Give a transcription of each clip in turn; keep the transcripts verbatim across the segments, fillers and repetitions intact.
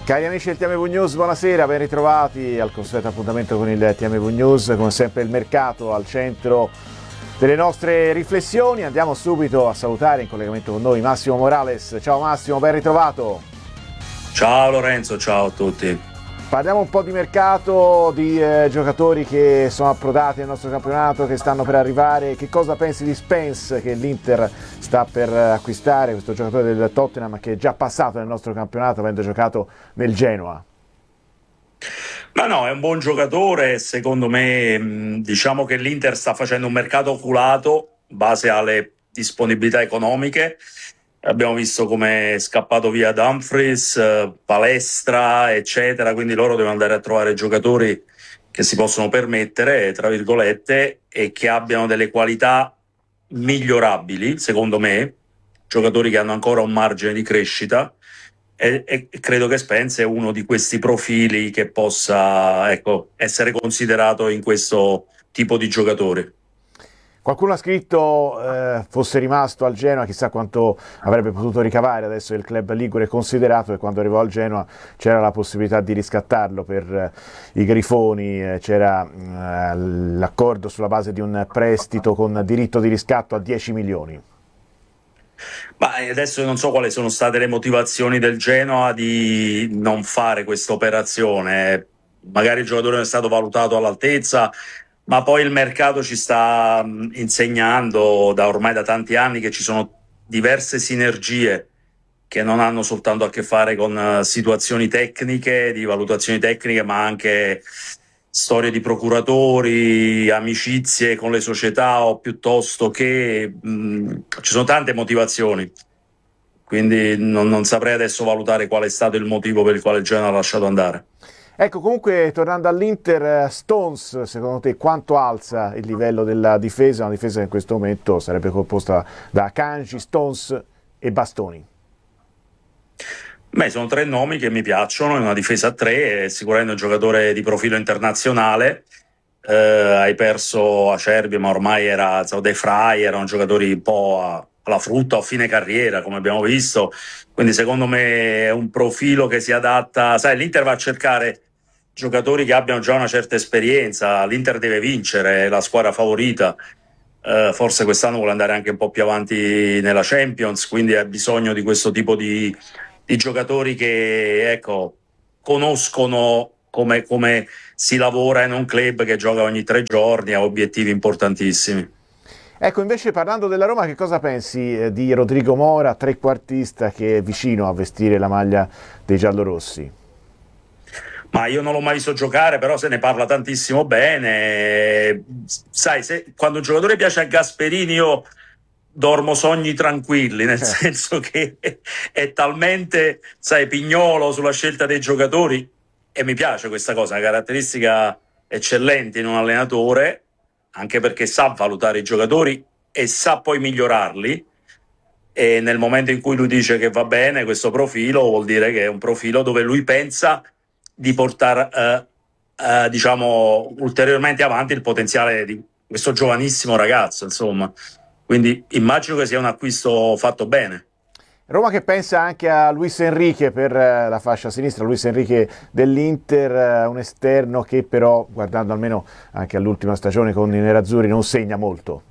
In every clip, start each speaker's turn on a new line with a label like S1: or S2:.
S1: Cari amici del T M V News, buonasera, ben ritrovati al consueto appuntamento con il T M V News, come sempre il mercato al centro delle nostre riflessioni. Andiamo subito a salutare in collegamento con noi Massimo Morales. Ciao Massimo, ben ritrovato.
S2: Ciao Lorenzo, ciao a tutti.
S1: Parliamo un po' di mercato, di eh, giocatori che sono approdati nel nostro campionato, che stanno per arrivare. Che cosa pensi di Spence, che l'Inter sta per acquistare, questo giocatore del Tottenham che è già passato nel nostro campionato avendo giocato nel Genoa?
S2: Ma no, è un buon giocatore, secondo me. Diciamo che l'Inter sta facendo un mercato oculato in base alle disponibilità economiche. Abbiamo visto come è scappato via Dumfries, Palestra, eccetera, quindi loro devono andare a trovare giocatori che si possono permettere, tra virgolette, e che abbiano delle qualità migliorabili, secondo me, giocatori che hanno ancora un margine di crescita, e, e credo che Spence è uno di questi profili che possa, ecco, essere considerato in questo tipo di giocatori.
S1: Qualcuno ha scritto eh, fosse rimasto al Genoa chissà quanto avrebbe potuto ricavare. Adesso il club ligure è considerato e quando arrivò al Genoa c'era la possibilità di riscattarlo per eh, i Grifoni, eh, c'era eh, l'accordo sulla base di un prestito con diritto di riscatto a dieci milioni.
S2: Ma adesso non so quali sono state le motivazioni del Genoa di non fare questa operazione. Magari il giocatore non è stato valutato all'altezza, ma poi il mercato ci sta insegnando da ormai da tanti anni che ci sono diverse sinergie che non hanno soltanto a che fare con situazioni tecniche, di valutazioni tecniche, ma anche storie di procuratori, amicizie con le società, o piuttosto che mh, ci sono tante motivazioni. Quindi non, non saprei adesso valutare qual è stato il motivo per il quale il Genoa ha lasciato andare.
S1: Ecco, comunque tornando all'Inter, Stones, secondo te quanto alza il livello della difesa? Una difesa che in questo momento sarebbe composta da Kanji, Stones e Bastoni.
S2: Beh, sono tre nomi che mi piacciono, è una difesa a tre, è sicuramente un giocatore di profilo internazionale. Eh, hai perso Acerbi, ma ormai era De Vrij, erano giocatori un po' a, alla frutta o fine carriera, come abbiamo visto. Quindi secondo me è un profilo che si adatta. Sai, l'Inter va a cercare giocatori che abbiano già una certa esperienza. L'Inter deve vincere, è la squadra favorita. Uh, forse quest'anno vuole andare anche un po' più avanti nella Champions, quindi ha bisogno di questo tipo di, di giocatori che, ecco, conoscono come, come si lavora in un club che gioca ogni tre giorni, ha obiettivi importantissimi.
S1: Ecco, invece parlando della Roma, che cosa pensi eh, di Rodrigo Mora, trequartista che è vicino a vestire la maglia dei giallorossi?
S2: Ma io non l'ho mai visto giocare, però se ne parla tantissimo bene. Sai, se, quando un giocatore piace a Gasperini io dormo sogni tranquilli, nel senso che è talmente, sai, pignolo sulla scelta dei giocatori, e mi piace questa cosa, una caratteristica eccellente in un allenatore, anche perché sa valutare i giocatori e sa poi migliorarli, e nel momento in cui lui dice che va bene questo profilo, vuol dire che è un profilo dove lui pensa di portare eh, eh, diciamo ulteriormente avanti il potenziale di questo giovanissimo ragazzo, insomma. Quindi immagino che sia un acquisto fatto bene.
S1: Roma che pensa anche a Luis Enrique per la fascia sinistra, Luis Enrique dell'Inter, un esterno che però, guardando almeno anche all'ultima stagione con i nerazzurri, non segna molto.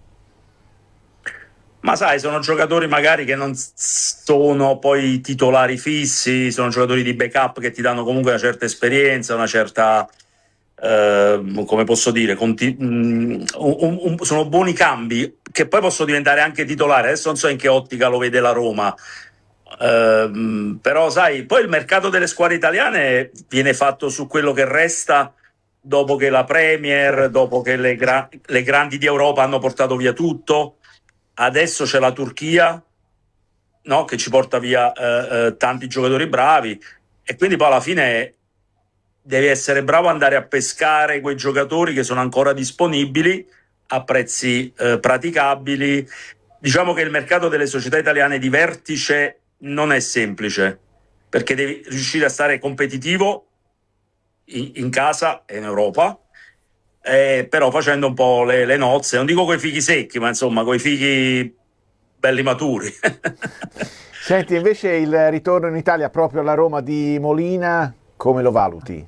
S2: Ma sai, sono giocatori magari che non sono poi titolari fissi, sono giocatori di backup che ti danno comunque una certa esperienza, una certa, eh, come posso dire, conti- um, un, un, sono buoni cambi che poi possono diventare anche titolari. Adesso non so in che ottica lo vede la Roma, eh, però sai, poi il mercato delle squadre italiane viene fatto su quello che resta dopo che la Premier, dopo che le, gra- le grandi di Europa hanno portato via tutto. Adesso c'è la Turchia, no, che ci porta via eh, eh, tanti giocatori bravi, e quindi poi alla fine devi essere bravo ad andare a pescare quei giocatori che sono ancora disponibili a prezzi eh, praticabili. Diciamo che il mercato delle società italiane di vertice non è semplice, perché devi riuscire a stare competitivo in, in casa e in Europa, Eh, però facendo un po' le, le nozze, non dico coi fichi secchi, ma insomma coi fichi belli maturi.
S1: Senti, invece il ritorno in Italia proprio alla Roma di Molina, come lo valuti?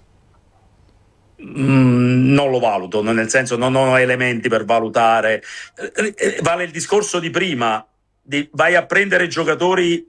S2: Mm, non lo valuto, nel senso non ho elementi per valutare. Eh, eh, vale il discorso di prima, di, vai a prendere giocatori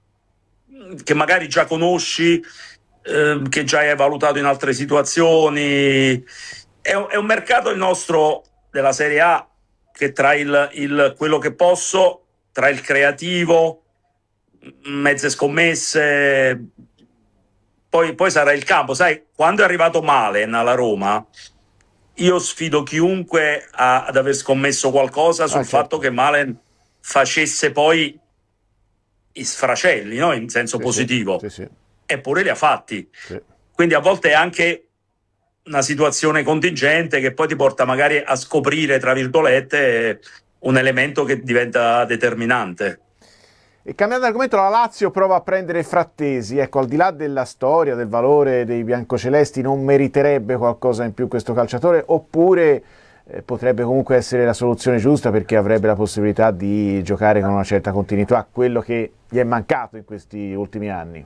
S2: che magari già conosci, eh, che già hai valutato in altre situazioni. È un, è un mercato il nostro della Serie A che tra il, il, quello che posso, tra il creativo, mezze scommesse, poi, poi sarà il campo. Sai, quando è arrivato Malen alla Roma, io sfido chiunque a, ad aver scommesso qualcosa sul
S1: Ah, certo.
S2: fatto che Malen facesse poi i sfracelli, no? In senso
S1: Sì,
S2: positivo.
S1: sì, sì,
S2: Eppure li ha fatti.
S1: sì.
S2: Quindi a volte è anche una situazione contingente che poi ti porta magari a scoprire, tra virgolette, un elemento che diventa determinante.
S1: E cambiando argomento, la Lazio prova a prendere Frattesi. Ecco, al di là della storia, del valore dei biancocelesti, non meriterebbe qualcosa in più questo calciatore? Oppure eh, potrebbe comunque essere la soluzione giusta perché avrebbe la possibilità di giocare con una certa continuità, quello che gli è mancato in questi ultimi anni?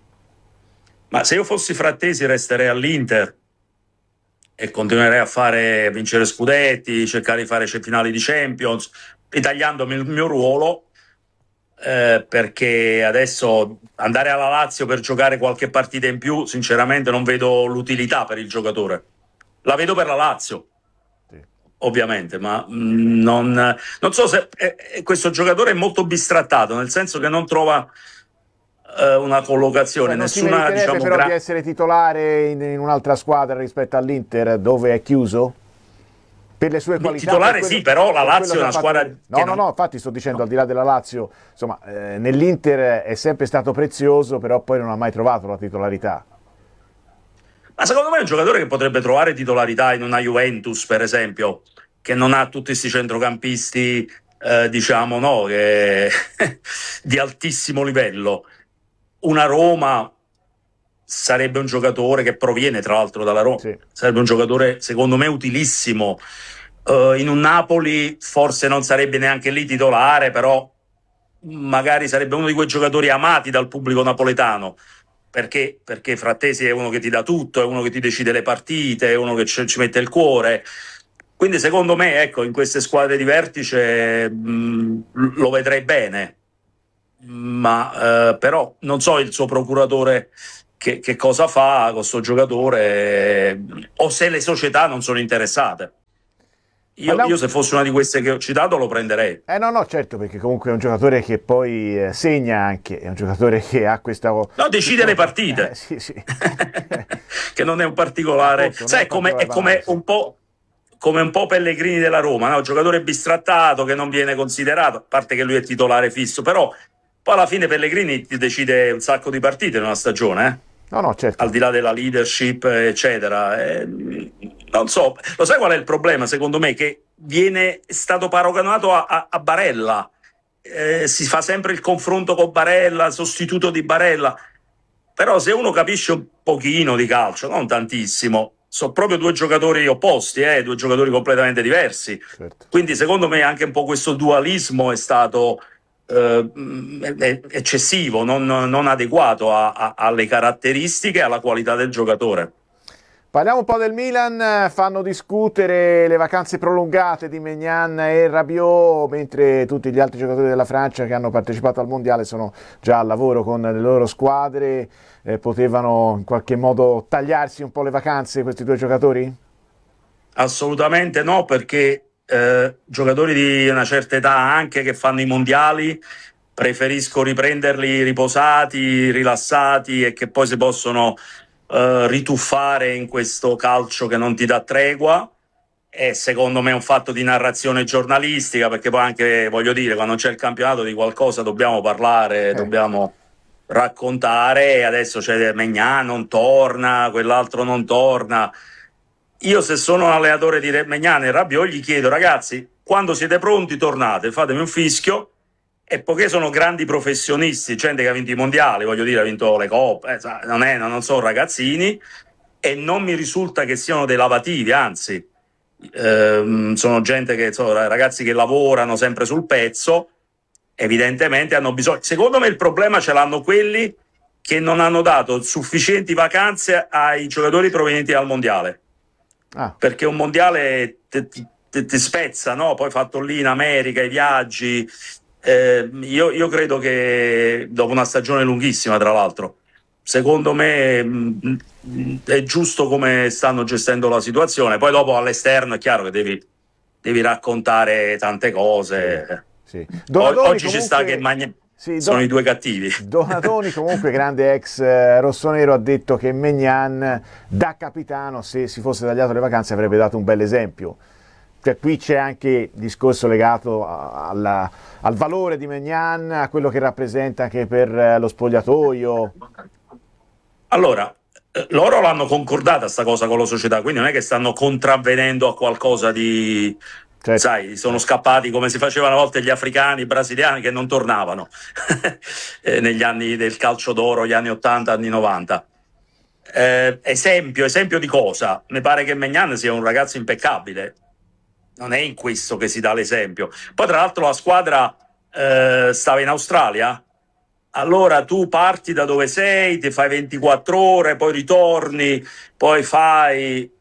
S2: Ma se io fossi Frattesi resterei all'Inter e continuerei a fare vincere scudetti, cercare di fare finali di Champions, ritagliandomi il mio ruolo, eh, perché adesso andare alla Lazio per giocare qualche partita in più, sinceramente non vedo l'utilità per il giocatore. La vedo per la Lazio,
S1: Sì.
S2: ovviamente, ma mh, non, non so se eh, eh, questo giocatore è molto bistrattato, nel senso che non trova eh, una collocazione,
S1: Cioè, non si
S2: nessuna,
S1: meriterebbe
S2: diciamo,
S1: però di
S2: gra-
S1: essere titolare in, in un'altra squadra rispetto all'Inter dove è chiuso? Per le sue qualità, per
S2: titolare
S1: quello,
S2: sì, però la
S1: per quello
S2: Lazio
S1: che
S2: è
S1: ha
S2: una
S1: fatto
S2: squadra
S1: vedere.
S2: che
S1: No, no,
S2: non...
S1: no, infatti sto dicendo
S2: no.
S1: al di là della Lazio, insomma, eh, nell'Inter è sempre stato prezioso, però poi non ha mai trovato la titolarità.
S2: Ma secondo me è un giocatore che potrebbe trovare titolarità in una Juventus, per esempio, che non ha tutti questi centrocampisti, eh, diciamo, no, che... di altissimo livello. Una Roma sarebbe un giocatore che proviene, tra l'altro, dalla Roma.
S1: Sì.
S2: Sarebbe un giocatore, secondo me, utilissimo. Uh, in un Napoli forse non sarebbe neanche lì titolare, però magari sarebbe uno di quei giocatori amati dal pubblico napoletano. Perché? Perché Frattesi è uno che ti dà tutto, è uno che ti decide le partite, è uno che ci, ci mette il cuore. Quindi secondo me, ecco, in queste squadre di vertice mh, lo vedrei bene, ma eh, però non so il suo procuratore che, che cosa fa con questo giocatore, eh, o se le società non sono interessate. Io, io
S1: Parliamo...
S2: se fossi una di queste che ho citato lo prenderei.
S1: Eh no, no, certo, perché comunque è un giocatore che poi eh, segna anche, è un giocatore che ha questa...
S2: No, decide le
S1: questa... Eh,
S2: partite.
S1: sì, sì.
S2: Che non è un particolare...
S1: Appunto, non è
S2: Sai,
S1: un
S2: è come,
S1: particolare
S2: è come
S1: banale.
S2: un po'... come un po' Pellegrini della Roma, no? Un giocatore bistrattato che non viene considerato, a parte che lui è titolare fisso, però poi alla fine Pellegrini ti decide un sacco di partite in una stagione, eh?
S1: No, no,
S2: Al
S1: certo.
S2: di là della leadership, eccetera. Eh, non so, lo sai qual è il problema, secondo me? Che viene stato paragonato a, a, a Barella. Eh, si fa sempre il confronto con Barella, sostituto di Barella. Però se uno capisce un pochino di calcio, non tantissimo, sono proprio due giocatori opposti, eh, due giocatori completamente diversi.
S1: Certo.
S2: Quindi secondo me anche un po' questo dualismo è stato eh, eccessivo, non, non adeguato a, a, alle caratteristiche e alla qualità del giocatore.
S1: Parliamo un po' del Milan, fanno discutere le vacanze prolungate di Maignan e Rabiot, mentre tutti gli altri giocatori della Francia che hanno partecipato al Mondiale sono già al lavoro con le loro squadre, eh, potevano in qualche modo tagliarsi un po' le vacanze questi due giocatori?
S2: Assolutamente no, perché eh, giocatori di una certa età anche che fanno i mondiali, preferisco riprenderli riposati, rilassati e che poi si possono eh, rituffare in questo calcio che non ti dà tregua. E secondo me è un fatto di narrazione giornalistica, perché poi anche, voglio dire, quando c'è il campionato di qualcosa dobbiamo parlare,
S1: Eh.
S2: dobbiamo raccontare, e adesso c'è Maignan non torna, quell'altro non torna. Io se sono un allenatore di Maignan e Rabiot gli chiedo: ragazzi, quando siete pronti tornate, fatemi un fischio, e poiché sono grandi professionisti, gente che ha vinto i mondiali, voglio dire, ha vinto le coppe, eh, non, è, non sono ragazzini, e non mi risulta che siano dei lavativi, anzi ehm, sono gente che, so, ragazzi che lavorano sempre sul pezzo, evidentemente hanno bisogno. Secondo me il problema ce l'hanno quelli che non hanno dato sufficienti vacanze ai giocatori provenienti dal mondiale. Ah. Perché un mondiale ti spezza, no? Poi fatto lì in America, i viaggi. Eh, io, io credo che dopo una stagione lunghissima, tra l'altro, secondo me mh, è giusto come stanno gestendo la situazione. Poi dopo all'esterno è chiaro che devi, devi raccontare tante cose.
S1: Sì.
S2: Donatoni, oggi
S1: comunque...
S2: ci sta che Magna... sì, sono
S1: Don...
S2: i due cattivi.
S1: Donatoni, comunque grande ex eh, rossonero, ha detto che Maignan da capitano, se si fosse tagliato le vacanze, avrebbe dato un bel esempio. Cioè, qui c'è anche il discorso legato alla, al valore di Maignan, a quello che rappresenta anche per lo spogliatoio.
S2: Allora, loro l'hanno concordata sta cosa con la società, quindi non è che stanno contravvenendo a qualcosa di... Certo. Sai, sono scappati come si faceva una volta gli africani, i brasiliani che non tornavano negli anni del calcio d'oro, gli anni ottanta, anni novanta. Eh, esempio, esempio di cosa? Mi pare che Maignan sia un ragazzo impeccabile. Non è in questo che si dà l'esempio. Poi tra l'altro la squadra eh, stava in Australia, allora tu parti da dove sei, ti fai ventiquattro ore, poi ritorni, poi fai...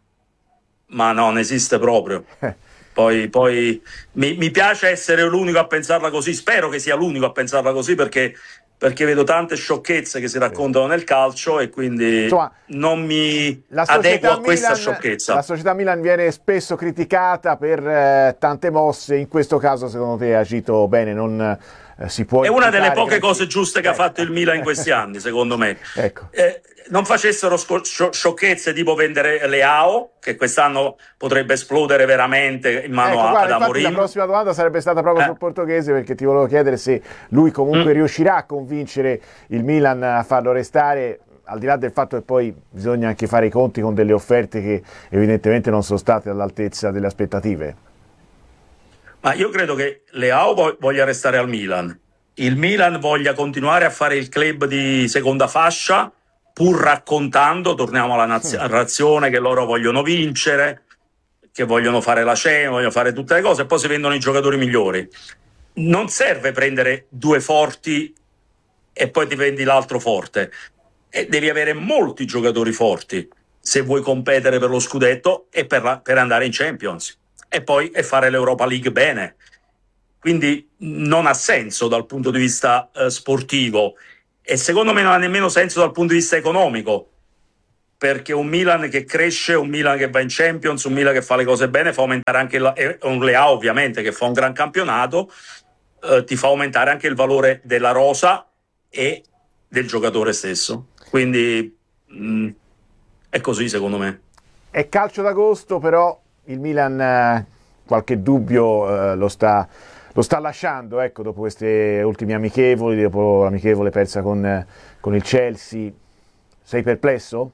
S2: Ma no, non esiste proprio. Poi, poi mi, mi piace essere l'unico a pensarla così, spero che sia l'unico a pensarla così, perché, perché vedo tante sciocchezze che si raccontano nel calcio e quindi Insomma, non mi adeguo a questa
S1: Milan,
S2: sciocchezza.
S1: La società Milan viene spesso criticata per eh, tante mosse, in questo caso secondo te ha agito bene, non eh, si può...
S2: È una delle poche cose giuste che ecco. ha fatto il Milan in questi anni, secondo me.
S1: Ecco.
S2: Eh, non facessero sciocchezze tipo vendere Leao, che quest'anno potrebbe esplodere veramente in mano
S1: ecco,
S2: a,
S1: guarda,
S2: ad Amorim.
S1: La prossima domanda sarebbe stata proprio eh. sul portoghese, perché ti volevo chiedere se lui comunque mm. riuscirà a convincere il Milan a farlo restare, al di là del fatto che poi bisogna anche fare i conti con delle offerte che evidentemente non sono state all'altezza delle aspettative.
S2: Ma io credo che Leao voglia restare al Milan, il Milan voglia continuare a fare il club di seconda fascia, pur raccontando, torniamo alla narrazione, che loro vogliono vincere, che vogliono fare la cena, vogliono fare tutte le cose, e poi si vendono i giocatori migliori. Non serve prendere due forti e poi ti vendi l'altro forte. E devi avere molti giocatori forti se vuoi competere per lo scudetto e per, la, per andare in Champions. E poi e fare l'Europa League bene. Quindi non ha senso dal punto di vista eh, sportivo. E secondo me non ha nemmeno senso dal punto di vista economico, perché un Milan che cresce, un Milan che va in Champions, un Milan che fa le cose bene fa aumentare anche la, un Leao ovviamente che fa un gran campionato, eh, ti fa aumentare anche il valore della rosa e del giocatore stesso. Quindi mh, è così secondo me.
S1: È calcio d'agosto, però il Milan eh, qualche dubbio eh, lo sta... Lo sta lasciando, ecco, dopo queste ultime amichevoli, dopo l'amichevole persa con, con il Chelsea. Sei perplesso?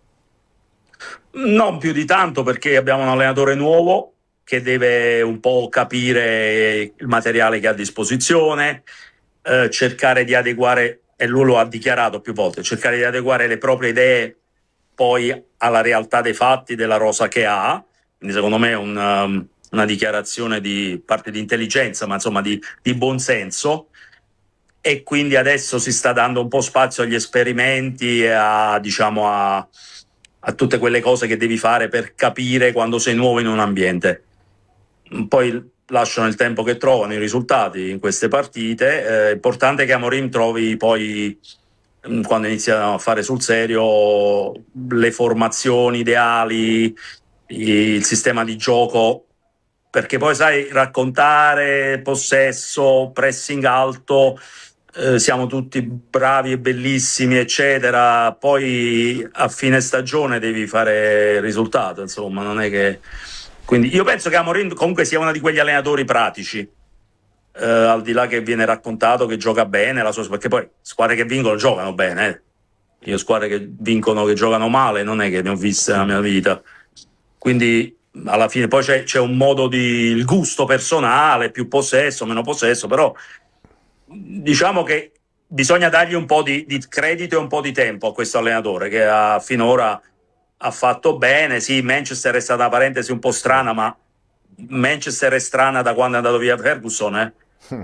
S2: Non più di tanto, perché abbiamo un allenatore nuovo che deve un po' capire il materiale che ha a disposizione, eh, cercare di adeguare, e lui lo ha dichiarato più volte, cercare di adeguare le proprie idee poi alla realtà dei fatti della rosa che ha. Quindi secondo me è un... Um, una dichiarazione di parte di intelligenza, ma insomma di, di buonsenso, e quindi adesso si sta dando un po' spazio agli esperimenti e a, diciamo, a, a tutte quelle cose che devi fare per capire quando sei nuovo in un ambiente. Poi lasciano il tempo che trovano i risultati in queste partite. È importante che Amorim trovi poi, quando iniziano a fare sul serio, le formazioni ideali, il sistema di gioco, perché poi sai, raccontare possesso, pressing alto, eh, siamo tutti bravi e bellissimi eccetera, poi a fine stagione devi fare il risultato, insomma, non è che... Quindi io penso che Amorim comunque sia uno di quegli allenatori pratici, eh, al di là che viene raccontato che gioca bene, la sua... perché poi squadre che vincono giocano bene, eh. Io squadre che vincono, che giocano male, non è che ne ho viste nella mia vita, quindi alla fine poi c'è, c'è un modo di il gusto personale, più possesso, meno possesso, però diciamo che bisogna dargli un po' di, di credito e un po' di tempo a questo allenatore che ha, finora ha fatto bene. Sì, Manchester è stata una parentesi un po' strana, ma Manchester è strana da quando è andato via Ferguson, eh?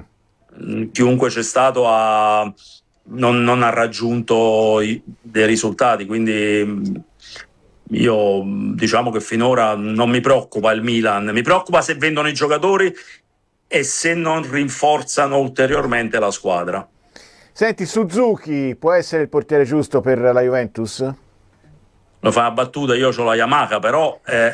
S2: chiunque c'è stato ha, non, non ha raggiunto i, dei risultati, quindi io diciamo che finora non mi preoccupa il Milan, mi preoccupa se vendono i giocatori e se non rinforzano ulteriormente la squadra.
S1: Senti, Suzuki può essere il portiere giusto per la Juventus?
S2: Lo fa una battuta, io ho la Yamaha, però eh,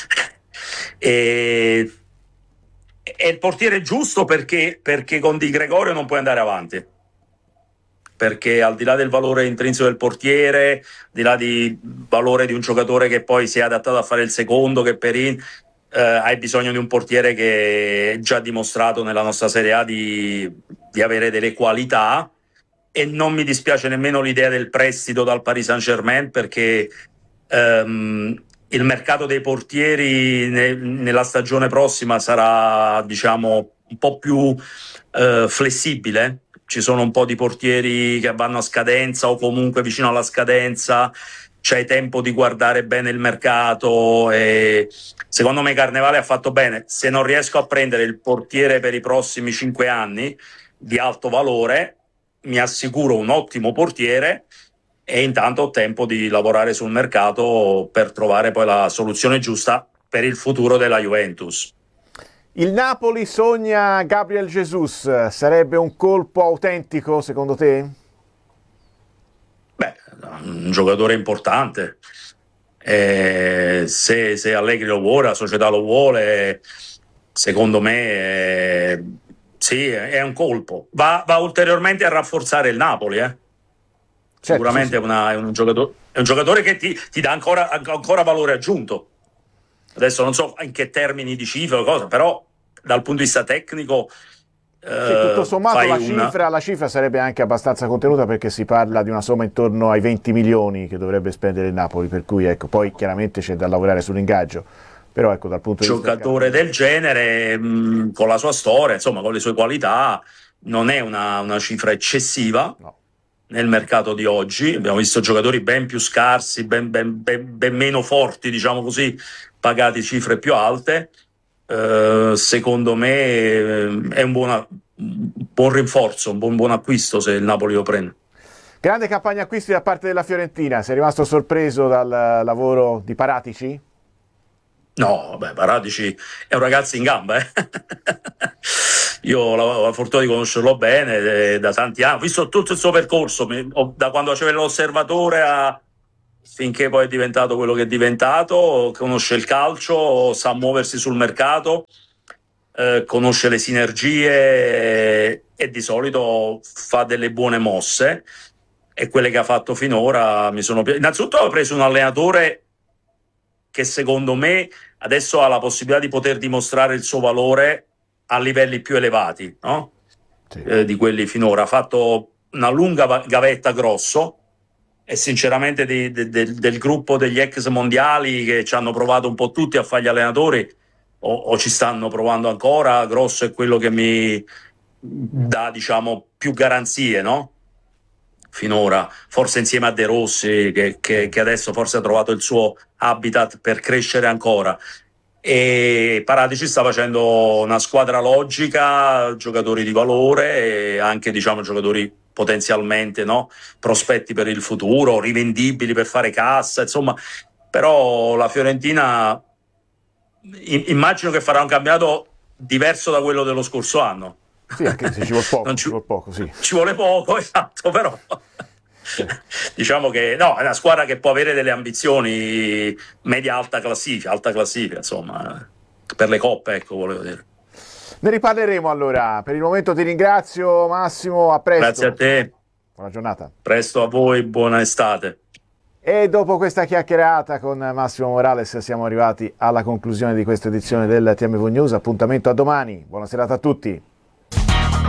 S2: eh, è il portiere giusto perché, perché con Di Gregorio non puoi andare avanti, perché al di là del valore intrinseco del portiere, al di là del valore di un giocatore che poi si è adattato a fare il secondo, che Perin, eh, hai bisogno di un portiere che è già dimostrato nella nostra Serie A di, di avere delle qualità, e non mi dispiace nemmeno l'idea del prestito dal Paris Saint-Germain, perché ehm, il mercato dei portieri ne, nella stagione prossima sarà, diciamo, un po' più eh, flessibile. Ci sono un po' di portieri che vanno a scadenza o comunque vicino alla scadenza, c'hai tempo di guardare bene il mercato, e secondo me Carnevale ha fatto bene. Se non riesco a prendere il portiere per i prossimi cinque anni di alto valore, mi assicuro un ottimo portiere e intanto ho tempo di lavorare sul mercato per trovare poi la soluzione giusta per il futuro della Juventus.
S1: Il Napoli sogna Gabriel Jesus, sarebbe un colpo autentico secondo te?
S2: Beh, un giocatore importante, eh, se, se Allegri lo vuole, la società lo vuole, secondo me eh, sì, è un colpo. Va, va ulteriormente a rafforzare il Napoli, eh.
S1: Certo,
S2: Sicuramente
S1: sì, sì.
S2: È, una, è, un giocatore, è un giocatore che ti, ti dà ancora, ancora valore aggiunto. Adesso non so in che termini di cifre o cosa, però dal punto di vista tecnico
S1: Sì, tutto
S2: eh,
S1: sommato
S2: fai
S1: la
S2: una...
S1: cifra, la cifra sarebbe anche abbastanza contenuta, perché si parla di una somma intorno ai venti milioni che dovrebbe spendere il Napoli, per cui ecco, poi chiaramente c'è da lavorare sull'ingaggio, però ecco, dal punto di vista
S2: giocatore del genere, mh, con la sua storia, insomma, con le sue qualità, non è una, una cifra eccessiva
S1: no.
S2: nel mercato di oggi. Abbiamo visto giocatori ben più scarsi, ben, ben, ben, ben meno forti, diciamo così, pagati cifre più alte. Uh, secondo me eh, è un, buona, un buon rinforzo, un buon, buon acquisto se il Napoli lo prende.
S1: Grande campagna acquisti da parte della Fiorentina, sei rimasto sorpreso dal lavoro di Paratici?
S2: No, beh, Paratici è un ragazzo in gamba, eh? Io ho la, ho la fortuna di conoscerlo bene eh, da tanti anni, ho visto tutto il suo percorso, mi, ho, da quando faceva l'osservatore a, finché poi è diventato quello che è diventato, conosce il calcio, sa muoversi sul mercato, eh, conosce le sinergie e, e di solito fa delle buone mosse, e quelle che ha fatto finora mi sono piaciute. Innanzitutto ho preso un allenatore che secondo me adesso ha la possibilità di poter dimostrare il suo valore a livelli più elevati, no?
S1: Sì.
S2: Eh, di quelli finora. Ha fatto una lunga gavetta grosso, e sinceramente di, de, de, del gruppo degli ex mondiali che ci hanno provato un po' tutti a fare gli allenatori, o, o ci stanno provando ancora, Grosso è quello che mi dà, diciamo, più garanzie, no? Finora, forse insieme a De Rossi, che, che, che adesso forse ha trovato il suo habitat per crescere ancora. E Paratici sta facendo una squadra logica, giocatori di valore e anche, diciamo, giocatori potenzialmente, no, prospetti per il futuro, rivendibili per fare cassa, insomma. Però la Fiorentina immagino che farà un campionato diverso da quello dello scorso anno.
S1: Sì, anche se ci vuole poco,
S2: non ci,
S1: ci vuole poco, sì.
S2: Ci vuole poco, esatto, però sì. Diciamo che no, è una squadra che può avere delle ambizioni media-alta classifica, alta classifica, insomma, per le coppe, ecco, volevo dire.
S1: Ne riparleremo allora. Per il momento ti ringrazio, Massimo, a presto.
S2: Grazie a te.
S1: Buona giornata.
S2: Presto a voi, buona estate.
S1: E dopo questa chiacchierata con Massimo Morales siamo arrivati alla conclusione di questa edizione del T M V News. Appuntamento a domani. Buona serata a tutti.